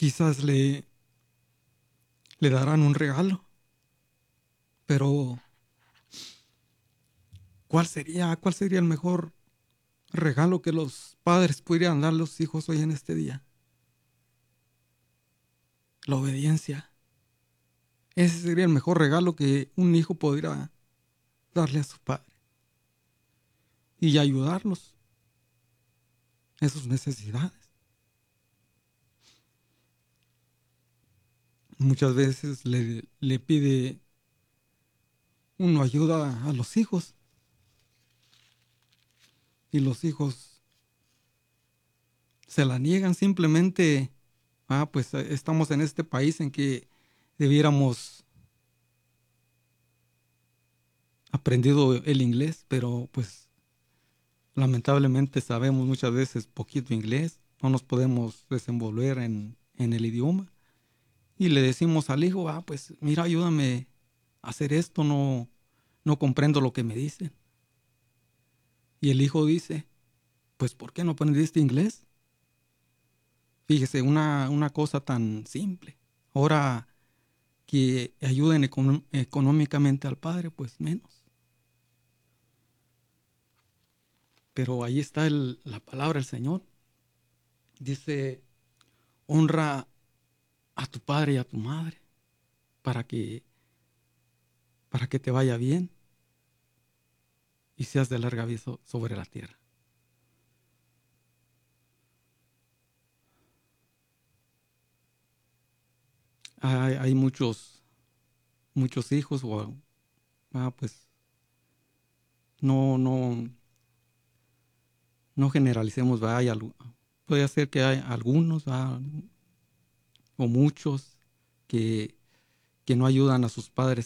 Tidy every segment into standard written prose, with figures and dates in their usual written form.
Quizás le darán un regalo, pero ¿cuál sería el mejor regalo que los padres pudieran dar a los hijos hoy en este día? La obediencia. Ese sería el mejor regalo que un hijo podría darle a su padre y ayudarlos en sus necesidades. Muchas veces le pide uno ayuda a los hijos y los hijos se la niegan simplemente. Pues estamos en este país en que debiéramos aprendido el inglés, pero pues lamentablemente sabemos muchas veces poquito inglés, no nos podemos desenvolver en el idioma y le decimos al hijo, pues mira, ayúdame a hacer esto, no comprendo lo que me dicen. Y el hijo dice, pues ¿por qué no aprendiste inglés? Fíjese, una cosa tan simple. Ahora que ayuden económicamente al padre, pues menos. Pero ahí está la palabra del Señor. Dice, honra a tu padre y a tu madre para que, para que te vaya bien y seas de larga vida sobre la tierra. Hay muchos hijos, pues no, no generalicemos, puede ser que hay algunos, o muchos que, que no ayudan a sus padres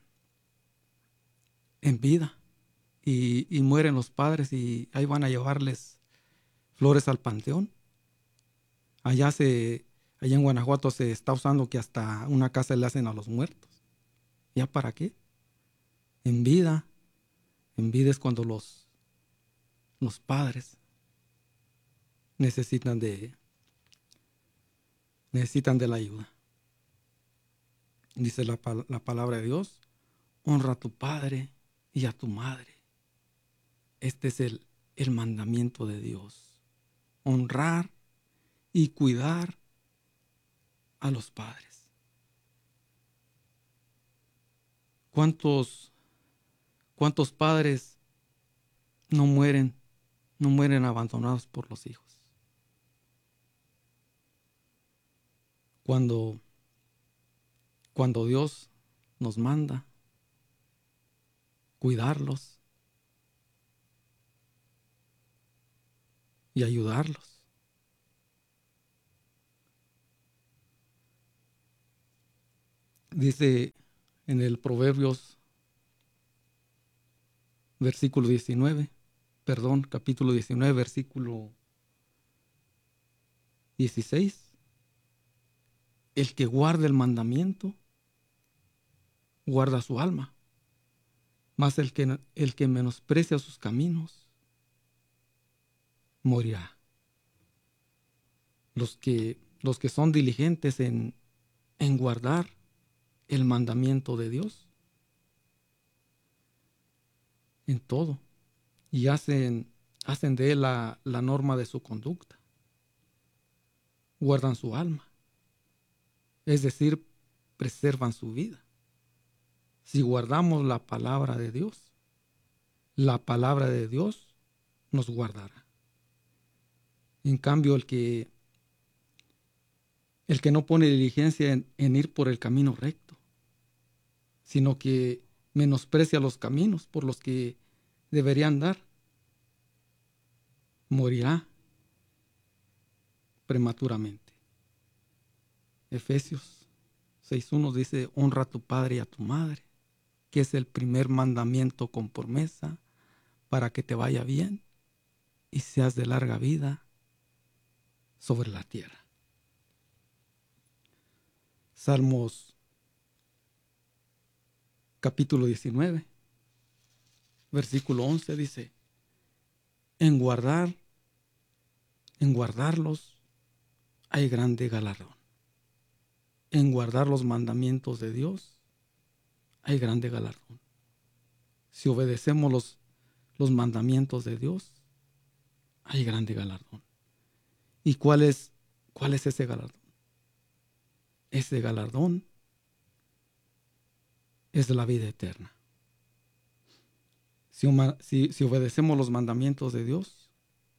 en vida y mueren los padres y ahí van a llevarles flores al panteón. Allá allá en Guanajuato se está usando que hasta una casa le hacen a los muertos. ¿Ya para qué? En vida, en vida es cuando los padres necesitan necesitan de la ayuda. Dice la palabra de Dios, honra a tu padre y a tu madre. Este es el mandamiento de Dios. Honrar y cuidar a los padres. ¿Cuántos padres no mueren, no mueren abandonados por los hijos? Cuando Dios nos manda cuidarlos y ayudarlos. Dice en el Proverbios versículo 19, capítulo 19, versículo 16, el que guarda el mandamiento guarda su alma, mas el que menosprecia sus caminos morirá. Los que son diligentes en guardar el mandamiento de Dios en todo y hacen de él la norma de su conducta, guardan su alma, es decir, preservan su vida. Si guardamos la palabra de Dios nos guardará. En cambio, el que no pone diligencia en ir por el camino recto, sino que menosprecia los caminos por los que debería andar, morirá prematuramente. Efesios 6:1 dice, honra a tu padre y a tu madre, que es el primer mandamiento con promesa para que te vaya bien y seas de larga vida sobre la tierra. Salmos capítulo 19, versículo 11 dice, en guardarlos hay grande galardón. en guardar los mandamientos de Dios, hay grande galardón. Si obedecemos los mandamientos de Dios, hay grande galardón. ¿Y cuál es ese galardón? Ese galardón es la vida eterna. Si obedecemos los mandamientos de Dios,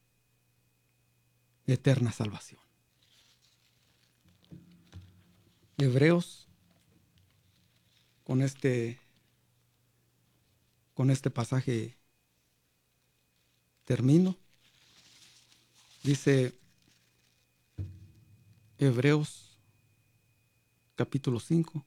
eterna salvación. Hebreos, con este pasaje termino. Dice Hebreos capítulo 5,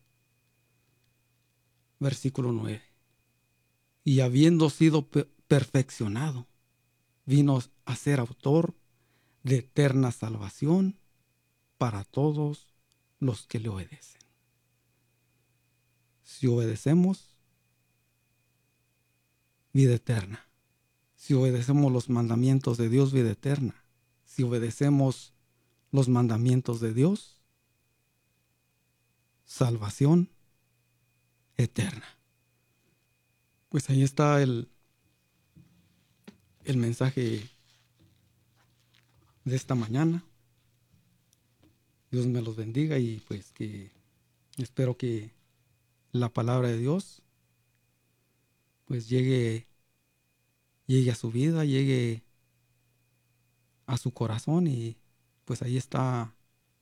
versículo 9. Y habiendo sido perfeccionado, vino a ser autor de eterna salvación para todos los que le obedecen. Si obedecemos, vida eterna. Si obedecemos los mandamientos de Dios, vida eterna. Si obedecemos los mandamientos de Dios, salvación eterna. Pues ahí está el mensaje de esta mañana. Dios me los bendiga y pues que espero que la palabra de Dios pues llegue a su vida, llegue a su corazón y pues ahí está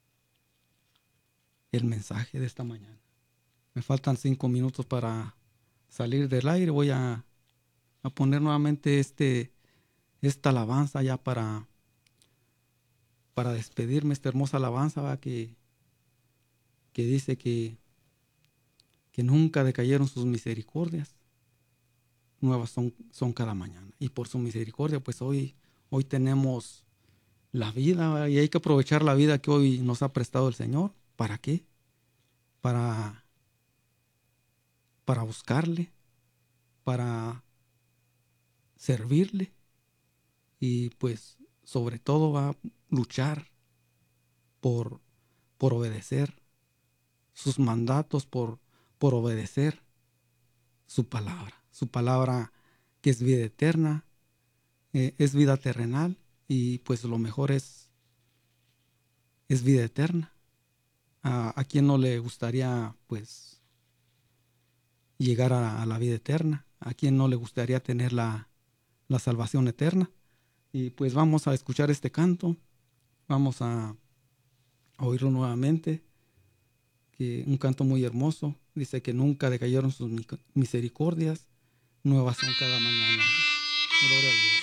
el mensaje de esta mañana. Me faltan 5 minutos para salir del aire. Voy a poner nuevamente esta alabanza ya para despedirme, esta hermosa alabanza que dice que nunca decayeron sus misericordias, nuevas son cada mañana. Y por su misericordia, pues hoy tenemos la vida, ¿verdad? Y hay que aprovechar la vida que hoy nos ha prestado el Señor. ¿Para qué? Para buscarle, para servirle y pues sobre todo va a luchar por obedecer sus mandatos, por obedecer su palabra que es vida eterna, es vida terrenal y pues lo mejor es vida eterna. ¿A quién no le gustaría pues llegar a la vida eterna? ¿A quién no le gustaría tener la salvación eterna? Y pues vamos a escuchar este canto, vamos a oírlo nuevamente, que un canto muy hermoso. Dice que nunca decayeron sus misericordias, nuevas son cada mañana. Gloria a Dios.